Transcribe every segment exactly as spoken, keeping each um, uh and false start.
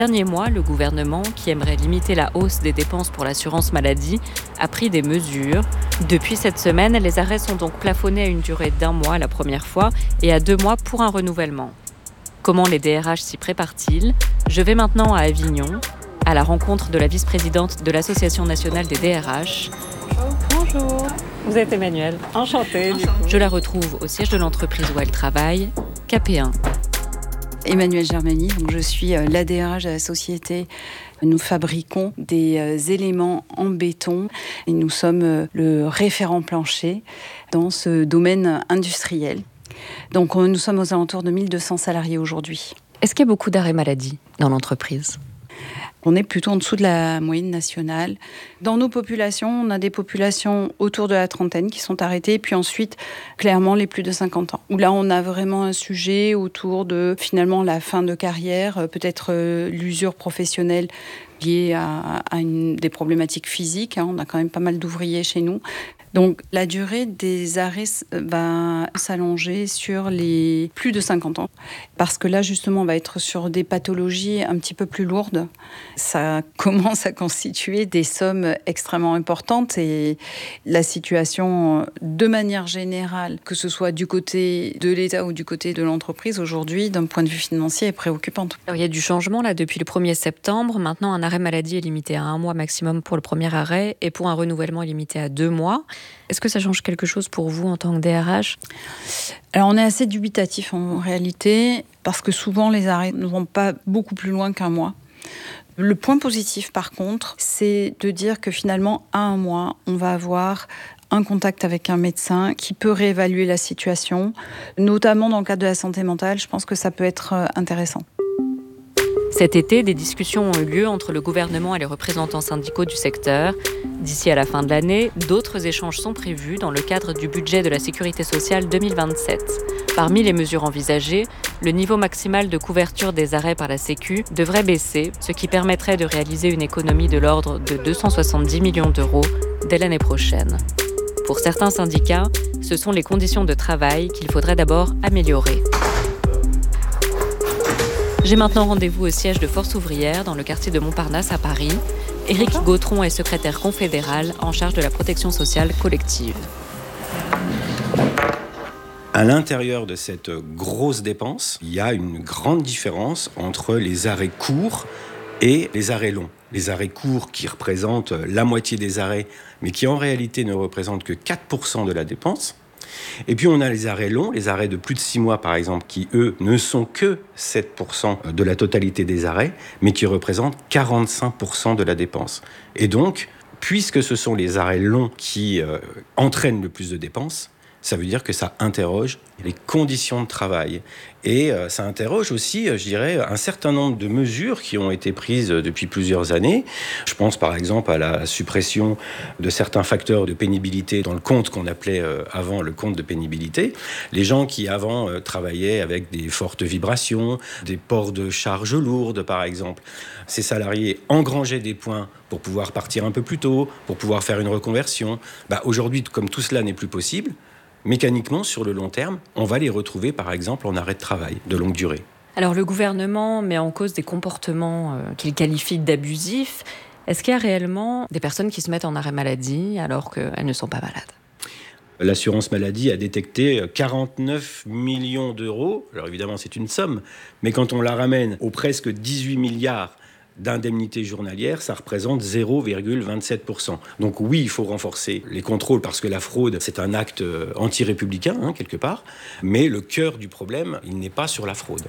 Ces derniers mois, le gouvernement, qui aimerait limiter la hausse des dépenses pour l'assurance maladie, a pris des mesures. Depuis cette semaine, les arrêts sont donc plafonnés à une durée d'un mois la première fois et à deux mois pour un renouvellement. Comment les D R H s'y préparent-ils ? Je vais maintenant à Avignon, à la rencontre de la vice-présidente de l'Association nationale des D R H. Bonjour. Vous êtes Emmanuelle. Enchantée. Enchantée. Je la retrouve au siège de l'entreprise où elle travaille, K P un. Emmanuelle Germani, donc je suis l'A D R H de la société. Nous fabriquons des éléments en béton et nous sommes le référent plancher dans ce domaine industriel. Donc nous sommes aux alentours de mille deux cents salariés aujourd'hui. Est-ce qu'il y a beaucoup d'arrêts maladie dans l'entreprise ? On est plutôt en dessous de la moyenne nationale. Dans nos populations, on a des populations autour de la trentaine qui sont arrêtées, puis ensuite, clairement, les plus de cinquante ans. Où là, on a vraiment un sujet autour de, finalement, la fin de carrière, peut-être euh, l'usure professionnelle liée à, à une, des problématiques physiques. Hein. On a quand même pas mal d'ouvriers chez nous. Donc, la durée des arrêts va s'allonger sur les plus de cinquante ans. Parce que là, justement, on va être sur des pathologies un petit peu plus lourdes. Ça commence à constituer des sommes extrêmement importantes et la situation, de manière générale, que ce soit du côté de l'État ou du côté de l'entreprise, aujourd'hui, d'un point de vue financier, est préoccupante. Alors, il y a du changement là depuis le premier septembre. Maintenant, un arrêt maladie est limité à un mois maximum pour le premier arrêt et pour un renouvellement est limité à deux mois. Est-ce que ça change quelque chose pour vous en tant que D R H ? Alors, on est assez dubitatif en réalité, parce que souvent, les arrêts ne vont pas beaucoup plus loin qu'un mois. Le point positif, par contre, c'est de dire que finalement, à un mois, on va avoir un contact avec un médecin qui peut réévaluer la situation, notamment dans le cadre de la santé mentale. Je pense que ça peut être intéressant. Cet été, des discussions ont eu lieu entre le gouvernement et les représentants syndicaux du secteur. D'ici à la fin de l'année, d'autres échanges sont prévus dans le cadre du budget de la Sécurité sociale deux mille vingt-sept. Parmi les mesures envisagées, le niveau maximal de couverture des arrêts par la Sécu devrait baisser, ce qui permettrait de réaliser une économie de l'ordre de deux cent soixante-dix millions d'euros dès l'année prochaine. Pour certains syndicats, ce sont les conditions de travail qu'il faudrait d'abord améliorer. J'ai maintenant rendez-vous au siège de Force ouvrière dans le quartier de Montparnasse à Paris. Éric Gautron est secrétaire confédéral en charge de la protection sociale collective. À l'intérieur de cette grosse dépense, il y a une grande différence entre les arrêts courts et les arrêts longs. Les arrêts courts qui représentent la moitié des arrêts, mais qui en réalité ne représentent que quatre pour cent de la dépense. Et puis on a les arrêts longs, les arrêts de plus de six mois par exemple, qui eux ne sont que sept pour cent de la totalité des arrêts, mais qui représentent quarante-cinq pour cent de la dépense. Et donc, puisque ce sont les arrêts longs qui euh, entraînent le plus de dépenses, ça veut dire que ça interroge les conditions de travail. Et euh, ça interroge aussi, je dirais, un certain nombre de mesures qui ont été prises depuis plusieurs années. Je pense par exemple à la suppression de certains facteurs de pénibilité dans le compte qu'on appelait euh, avant le compte de pénibilité. Les gens qui avant euh, travaillaient avec des fortes vibrations, des ports de charges lourdes par exemple. Ces salariés engrangeaient des points pour pouvoir partir un peu plus tôt, pour pouvoir faire une reconversion. Bah, aujourd'hui, comme tout cela n'est plus possible, mécaniquement, sur le long terme, on va les retrouver, par exemple, en arrêt de travail de longue durée. Alors, le gouvernement met en cause des comportements euh, qu'il qualifie d'abusifs. Est-ce qu'il y a réellement des personnes qui se mettent en arrêt maladie alors qu'elles ne sont pas malades ? L'assurance maladie a détecté quarante-neuf millions d'euros. Alors évidemment, c'est une somme, mais quand on la ramène aux presque dix-huit milliards d'indemnités journalières, ça représente zéro virgule vingt-sept pour cent. Donc oui, il faut renforcer les contrôles parce que la fraude, c'est un acte anti-républicain, hein, quelque part. Mais le cœur du problème, il n'est pas sur la fraude.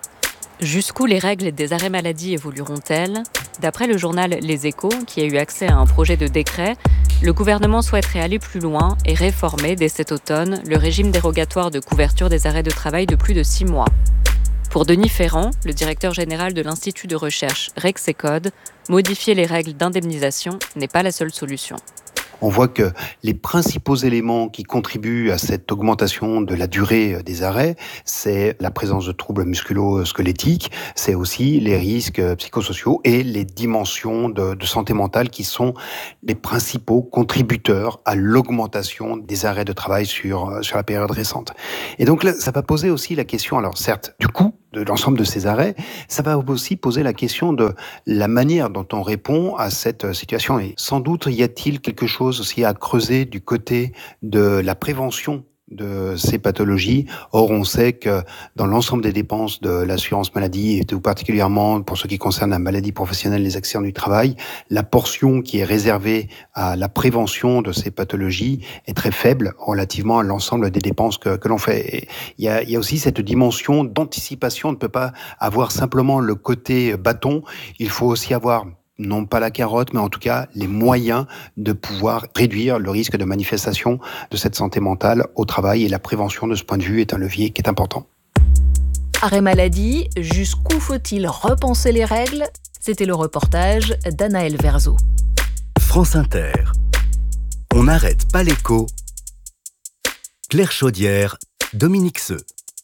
Jusqu'où les règles des arrêts maladie évolueront-elles ? D'après le journal Les Échos, qui a eu accès à un projet de décret, le gouvernement souhaiterait aller plus loin et réformer dès cet automne le régime dérogatoire de couverture des arrêts de travail de plus de six mois. Pour Denis Ferrand, le directeur général de l'Institut de recherche Rexecode, modifier les règles d'indemnisation n'est pas la seule solution. On voit que les principaux éléments qui contribuent à cette augmentation de la durée des arrêts, c'est la présence de troubles musculo-squelettiques, c'est aussi les risques psychosociaux et les dimensions de, de santé mentale qui sont les principaux contributeurs à l'augmentation des arrêts de travail sur, sur la période récente. Et donc là, ça va poser aussi la question, alors certes, du coût, de l'ensemble de ces arrêts, ça va aussi poser la question de la manière dont on répond à cette situation. Et sans doute y a-t-il quelque chose aussi à creuser du côté de la prévention de ces pathologies. Or, on sait que dans l'ensemble des dépenses de l'assurance maladie, et tout particulièrement pour ce qui concerne la maladie professionnelle, les accidents du travail, la portion qui est réservée à la prévention de ces pathologies est très faible relativement à l'ensemble des dépenses que, que l'on fait. Et il y a, il y a aussi cette dimension d'anticipation. On ne peut pas avoir simplement le côté bâton. Il faut aussi avoir non pas la carotte, mais en tout cas les moyens de pouvoir réduire le risque de manifestation de cette santé mentale au travail. Et la prévention de ce point de vue est un levier qui est important. Arrêt maladie, jusqu'où faut-il repenser les règles ? C'était le reportage d'Anaël Verzo. France Inter. On n'arrête pas l'écho. Claire Chaudière, Dominique Seux.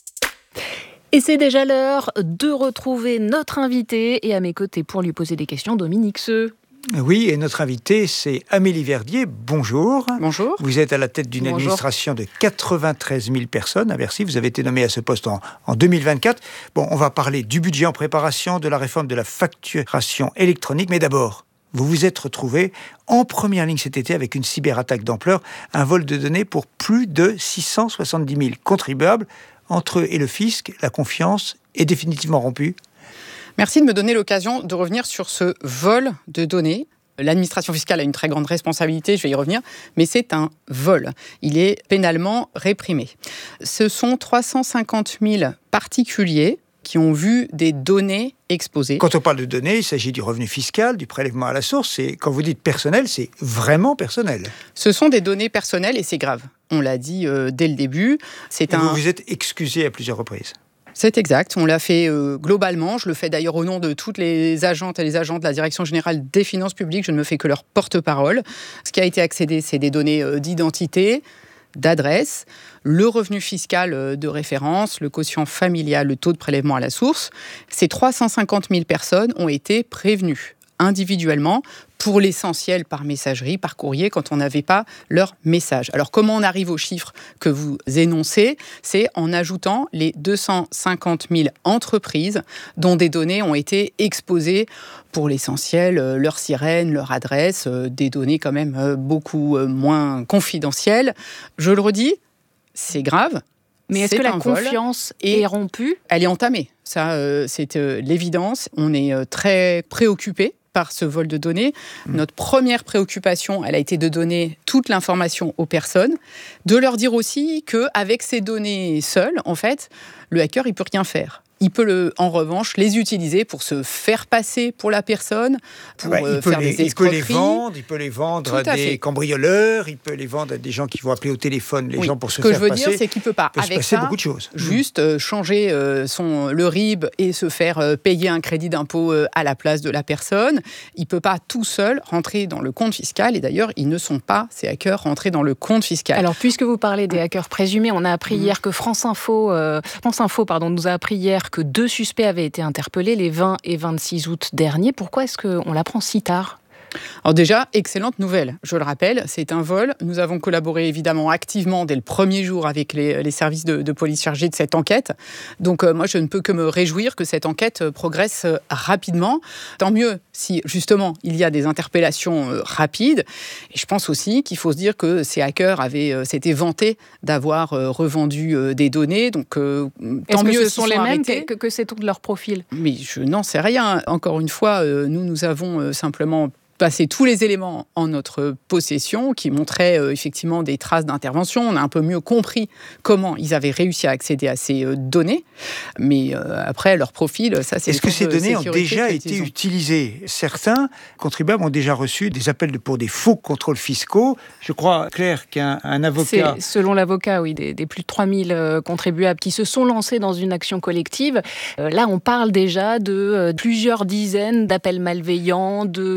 Et c'est déjà l'heure de retrouver notre invité. Et à mes côtés, pour lui poser des questions, Dominique Seux. Oui, et notre invité, c'est Amélie Verdier. Bonjour. Bonjour. Vous êtes à la tête d'une Bonjour. administration de quatre-vingt-treize mille personnes à Bercy. Vous avez été nommé à ce poste en, en deux mille vingt-quatre. Bon, on va parler du budget en préparation, de la réforme de la facturation électronique. Mais d'abord, vous vous êtes retrouvé en première ligne cet été avec une cyberattaque d'ampleur, un vol de données pour plus de six cent soixante-dix mille contribuables. Entre eux et le fisc, la confiance est définitivement rompue. Merci de me donner l'occasion de revenir sur ce vol de données. L'administration fiscale a une très grande responsabilité, je vais y revenir, mais c'est un vol. Il est pénalement réprimé. Ce sont trois cent cinquante mille particuliers qui ont vu des données exposées. Quand on parle de données, il s'agit du revenu fiscal, du prélèvement à la source. Et quand vous dites personnel, c'est vraiment personnel. Ce sont des données personnelles et c'est grave. On l'a dit euh, dès le début. C'est et un... vous vous êtes excusé à plusieurs reprises. C'est exact. On l'a fait euh, globalement. Je le fais d'ailleurs au nom de toutes les agentes et les agents de la Direction générale des finances publiques. Je ne me fais que leur porte-parole. Ce qui a été accédé, c'est des données euh, d'identité, d'adresse, le revenu fiscal de référence, le quotient familial, le taux de prélèvement à la source. Ces trois cent cinquante mille personnes ont été prévenues individuellement, pour l'essentiel par messagerie, par courrier, quand on n'avait pas leur message. Alors, comment on arrive aux chiffres que vous énoncez ? C'est en ajoutant les deux cent cinquante mille entreprises dont des données ont été exposées, pour l'essentiel, leur sirène, leur adresse, des données quand même beaucoup moins confidentielles. Je le redis, c'est grave. Mais est-ce c'est que la un vol confiance et est rompue ? Elle est entamée. Ça, euh, c'est euh, l'évidence. On est euh, très préoccupés par ce vol de données. Mmh. Notre première préoccupation, elle a été de donner toute l'information aux personnes, de leur dire aussi qu'avec ces données seules, en fait, le hacker, il peut rien faire. Il peut, le, en revanche, les utiliser pour se faire passer pour la personne, pour bah, euh, il faire les, des escroqueries. Il peut les vendre, il peut les vendre à, à des fait. cambrioleurs, il peut les vendre à des gens qui vont appeler au téléphone les oui. gens pour se Ce que faire je veux passer. dire, c'est qu'il ne peut pas, peut avec se passer ça, beaucoup de choses. juste euh, changer euh, son, le R I B et se faire euh, payer un crédit d'impôt euh, à la place de la personne. Il ne peut pas tout seul rentrer dans le compte fiscal. Et d'ailleurs, ils ne sont pas, ces hackers, rentrés dans le compte fiscal. Alors, puisque vous parlez des hackers présumés, on a appris mmh. hier que France Info, euh, France Info pardon, nous a appris hier que deux suspects avaient été interpellés les vingt et vingt-six août dernier. Pourquoi est-ce qu'on l'apprend si tard ? Alors déjà, excellente nouvelle. Je le rappelle, c'est un vol. Nous avons collaboré évidemment activement dès le premier jour avec les, les services de, de police chargés de cette enquête. Donc euh, moi, je ne peux que me réjouir que cette enquête euh, progresse euh, rapidement. Tant mieux si justement il y a des interpellations euh, rapides. Et je pense aussi qu'il faut se dire que ces hackers avaient euh, s'étaient vantés d'avoir euh, revendu euh, des données. Donc euh, tant Est-ce mieux. Que ce sont les mêmes arrêtés. que, que c'est tout de leur profil ? Mais je n'en sais rien. Encore une fois, euh, nous nous avons euh, simplement passer tous les éléments en notre possession qui montraient euh, effectivement des traces d'intervention. On a un peu mieux compris comment ils avaient réussi à accéder à ces euh, données. Mais euh, après, leur profil, ça c'est... Est-ce que ces données ont déjà été utilisons. utilisées ? Certains contribuables ont déjà reçu des appels pour des faux contrôles fiscaux. Je crois, Claire, qu'un un avocat... C'est, selon l'avocat, oui, des, des plus de trois mille euh, contribuables qui se sont lancés dans une action collective. Euh, là, on parle déjà de euh, plusieurs dizaines d'appels malveillants, de fichiers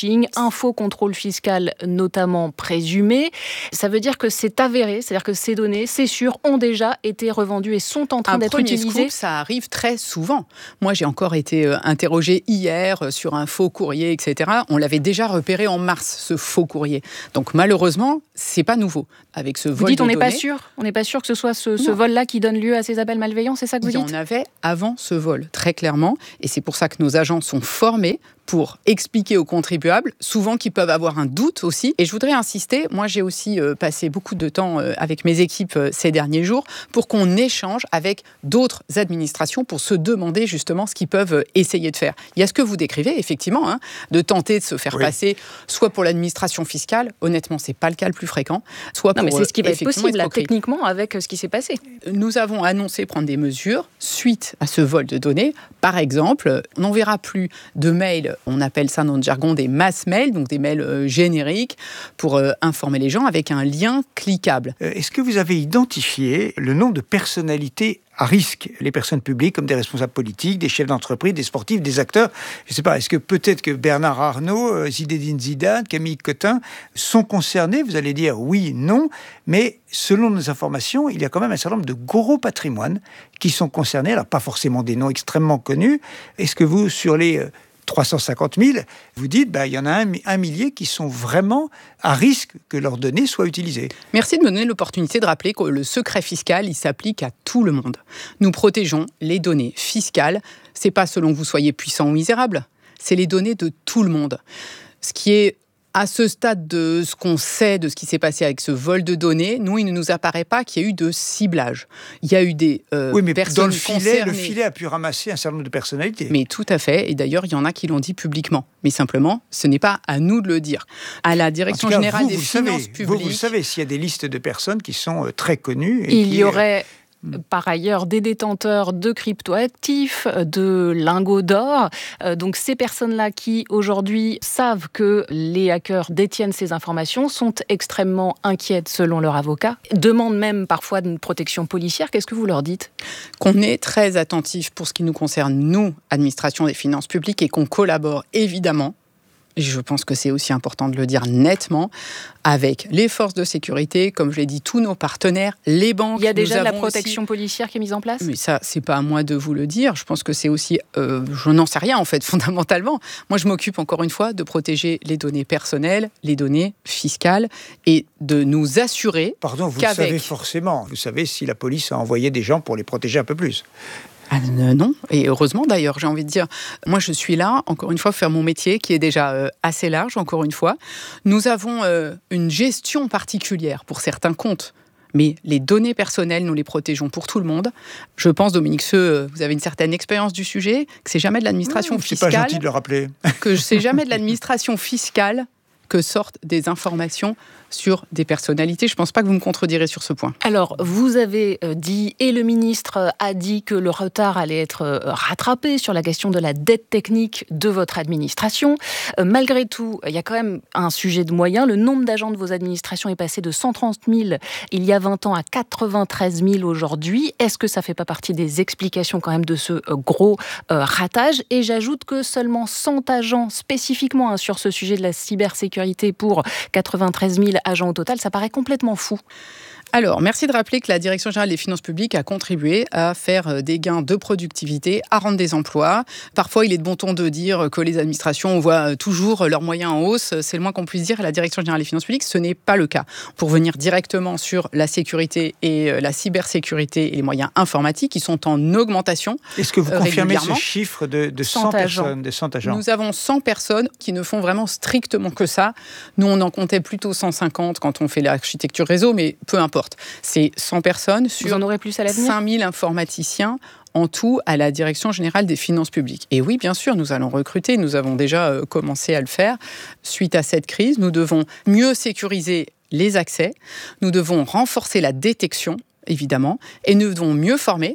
phishing, un faux contrôle fiscal notamment présumé. Ça veut dire que c'est avéré, c'est-à-dire que ces données, c'est sûr, ont déjà été revendues et sont en train un d'être premier utilisées. Scoop, ça arrive très souvent. Moi, j'ai encore été euh, interrogée hier sur un faux courrier, et cetera. On l'avait déjà repéré en mars, ce faux courrier. Donc malheureusement, c'est pas nouveau. Avec ce vol vous dites, de on n'est données, pas sûr, on n'est pas sûr que ce soit ce, ce vol-là qui donne lieu à ces appels malveillants, c'est ça que vous il y dites ? en avait avant ce vol, très clairement, et c'est pour ça que nos agents sont formés pour expliquer aux contribuables, souvent qu'ils peuvent avoir un doute aussi. Et je voudrais insister, moi j'ai aussi euh, passé beaucoup de temps euh, avec mes équipes euh, ces derniers jours pour qu'on échange avec d'autres administrations pour se demander justement ce qu'ils peuvent euh, essayer de faire. Il y a ce que vous décrivez, effectivement, hein, de tenter de se faire oui. passer, soit pour l'administration fiscale, honnêtement c'est pas le cas le plus fréquent, soit non, pour... mais c'est ce qui va être possible là, escroquerie. techniquement avec ce qui s'est passé. Nous avons annoncé prendre des mesures suite à ce vol de données. Par exemple, on n'enverra plus de mails, on appelle ça dans le jargon des mass mails, donc des mails euh, génériques pour euh, informer les gens avec un lien cliquable. Euh, est-ce que vous avez identifié le nombre de personnalités à risque, les personnes publiques comme des responsables politiques, des chefs d'entreprise, des sportifs, des acteurs? Je ne sais pas, est-ce que peut-être que Bernard Arnault, Zinedine Zidane, Camille Cotin sont concernés? Vous allez dire oui, non, mais selon nos informations, il y a quand même un certain nombre de gros patrimoines qui sont concernés, alors pas forcément des noms extrêmement connus. Est-ce que vous, sur les euh, trois cent cinquante mille, vous dites, bah, il y en a un, un millier qui sont vraiment à risque que leurs données soient utilisées. Merci de me donner l'opportunité de rappeler que le secret fiscal, il s'applique à tout le monde. Nous protégeons les données fiscales. C'est pas selon que vous soyez puissant ou misérable, c'est les données de tout le monde. Ce qui est à ce stade de ce qu'on sait de ce qui s'est passé avec ce vol de données, nous, il ne nous apparaît pas qu'il y a eu de ciblage. Il y a eu des euh, oui, mais personnes dans le filet, concernées. Le filet a pu ramasser un certain nombre de personnalités. Mais tout à fait. Et d'ailleurs, il y en a qui l'ont dit publiquement. Mais simplement, ce n'est pas à nous de le dire. À la Direction cas, générale vous, des vous finances savez, publiques... Vous, vous savez s'il y a des listes de personnes qui sont euh, très connues. Et il qui, y aurait... Euh, Par ailleurs, des détenteurs de cryptoactifs, de lingots d'or. Donc ces personnes-là qui, aujourd'hui, savent que les hackers détiennent ces informations sont extrêmement inquiètes selon leur avocat, demandent même parfois une protection policière. Qu'est-ce que vous leur dites ? Qu'on est très attentif pour ce qui nous concerne, nous, administration des finances publiques, et qu'on collabore évidemment, et je pense que c'est aussi important de le dire nettement, avec les forces de sécurité, comme je l'ai dit, tous nos partenaires, les banques. Il y a déjà de la aussi... protection policière qui est mise en place ? Mais ça, c'est pas à moi de vous le dire. Je pense que c'est aussi... Euh, je n'en sais rien, en fait, fondamentalement. Moi, je m'occupe, encore une fois, de protéger les données personnelles, les données fiscales, et de nous assurer Pardon, vous qu'avec... le savez forcément. Vous savez si la police a envoyé des gens pour les protéger un peu plus. Ah, non, et heureusement d'ailleurs, j'ai envie de dire. Moi, je suis là, encore une fois, pour faire mon métier, qui est déjà euh, assez large, encore une fois. Nous avons euh, une gestion particulière pour certains comptes, mais les données personnelles, nous les protégeons pour tout le monde. Je pense, Dominique Seux, vous avez une certaine expérience du sujet, que c'est jamais de l'administration mmh, fiscale... C'est pas gentil de le rappeler. Que c'est jamais de l'administration fiscale que sortent des informations sur des personnalités. Je ne pense pas que vous me contredirez sur ce point. Alors, vous avez dit, et le ministre a dit que le retard allait être rattrapé sur la question de la dette technique de votre administration. Malgré tout, il y a quand même un sujet de moyens. Le nombre d'agents de vos administrations est passé de cent trente mille il y a vingt ans à quatre-vingt-treize mille aujourd'hui. Est-ce que ça ne fait pas partie des explications quand même de ce gros euh, ratage ? Et j'ajoute que seulement cent agents spécifiquement hein, sur ce sujet de la cybersécurité pour quatre-vingt-treize mille agents au total, ça paraît complètement fou. Alors, merci de rappeler que la Direction générale des finances publiques a contribué à faire des gains de productivité, à rendre des emplois. Parfois, il est de bon ton de dire que les administrations voient toujours leurs moyens en hausse. C'est le moins qu'on puisse dire à la Direction générale des finances publiques. Ce n'est pas le cas. Pour venir directement sur la sécurité et la cybersécurité et les moyens informatiques, ils sont en augmentation. Est-ce que vous confirmez ce chiffre de, de cent, cent personnes, de cent agents ? Nous avons cent personnes qui ne font vraiment strictement que ça. Nous, on en comptait plutôt cent cinquante quand on fait l'architecture réseau, mais peu importe. C'est cent personnes sur Vous en aurez plus à l'avenir ? cinq mille informaticiens en tout à la Direction générale des finances publiques. Et oui, bien sûr, nous allons recruter. Nous avons déjà euh, commencé à le faire. Suite à cette crise, nous devons mieux sécuriser les accès. Nous devons renforcer la détection, évidemment. Et nous devons mieux former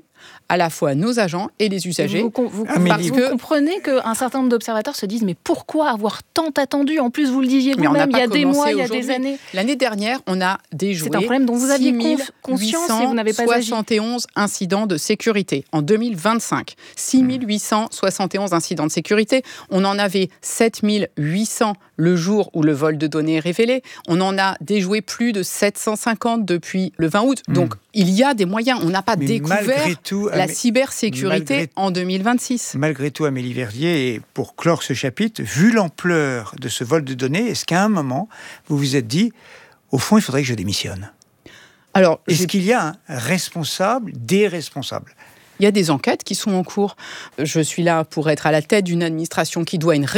à la fois nos agents et les usagers. Et vous, vous, vous, Amélie, vous que... comprenez qu'un certain nombre d'observateurs se disent mais pourquoi avoir tant attendu ? En plus, vous le disiez vous-même, il y a des mois, il y a des années. L'année dernière, on a déjoué C'est un problème dont vous aviez conscience et vous n'avez pas agi. soixante et onze incidents de sécurité en deux mille vingt-cinq. six mille huit cent soixante et onze incidents de sécurité. On en avait sept mille huit cents le jour où le vol de données est révélé. On en a déjoué plus de sept cent cinquante depuis le vingt août. Donc, mmh. il y a des moyens. On n'a pas Mais découvert tout, la Amé... cybersécurité malgré... en deux mille vingt-six. Malgré tout, Amélie Verdier, et pour clore ce chapitre, vu l'ampleur de ce vol de données, est-ce qu'à un moment, vous vous êtes dit, au fond, il faudrait que je démissionne ? Alors, est-ce j'ai... qu'il y a un responsable, des responsables ? Il y a des enquêtes qui sont en cours. Je suis là pour être à la tête d'une administration qui doit une